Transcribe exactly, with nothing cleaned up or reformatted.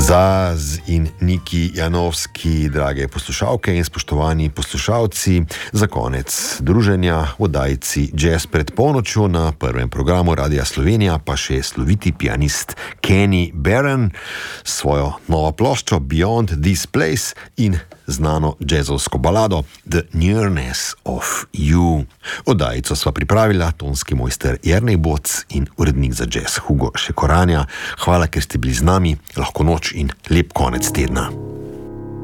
Zaz in Niki Janovski, drage poslušalke in spoštovani poslušalci, za konec druženja v oddaji Jazz pred polnočjo na prvem programu Radia Slovenija pa še sloviti pianist Kenny Barron s svojo novo ploščo Beyond This Place in znano jazzovsko balado The Nearness of You. Oddajico sva pripravila tonski mojster Jernej Boc in urednik za jazz Hugo Šekoranja. Hvala, ker ste bili z nami, lahko noč in lep konec tedna.